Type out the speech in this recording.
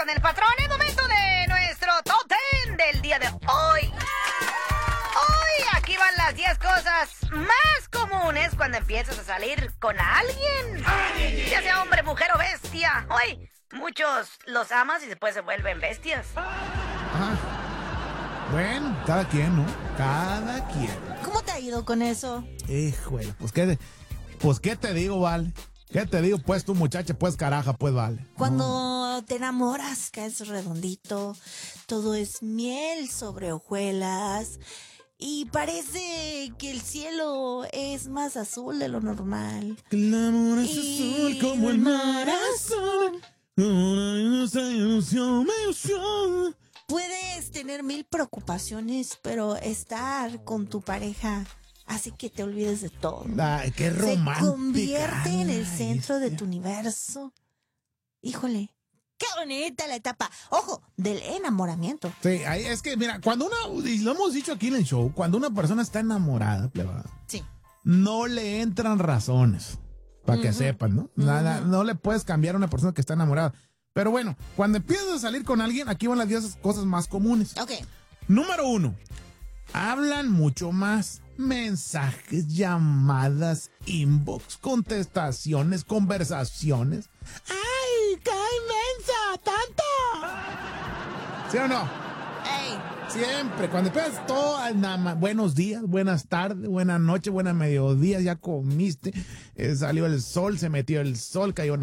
con el patrón. Es momento de nuestro top 10 del día de hoy. Hoy aquí van las 10 cosas más comunes cuando empiezas a salir con alguien. Ya sea hombre, mujer o bestia. Hoy muchos los amas y después se vuelven bestias. Bueno, cada quien, ¿no? Cada quien. ¿Cómo te ha ido con eso? Híjole, pues qué te digo, vale. ¿Qué te digo, pues, tu muchacha, pues, caraja, pues, vale. Cuando te enamoras, caes redondito, todo es miel sobre hojuelas y parece que el cielo es más azul de lo normal. Que el amor es Y azul como el mar azul. Puedes tener 1000 preocupaciones, pero estar con tu pareja hace que te olvides de todo. Ay, qué romántica. Se convierte en el Ay, centro de tu universo. Híjole, qué bonita la etapa. Ojo, del enamoramiento. Sí, es que, mira, cuando y lo hemos dicho aquí en el show, cuando una persona está enamorada, Sí. no le entran razones, para que sepan, ¿no? Nada, no le puedes cambiar a una persona que está enamorada. Pero bueno, cuando empiezas a salir con alguien, aquí van las 10 cosas más comunes. Ok. Número 1, hablan mucho más. Mensajes, llamadas, inbox, contestaciones, conversaciones. ¡Ay, qué inmensa! ¡Tanto! ¿Sí o no? Ey. Siempre, cuando empiezas todo, nada más, buenos días, buenas tardes, buenas noches, buenas mediodías, ya comiste, salió el sol, se metió el sol, cayó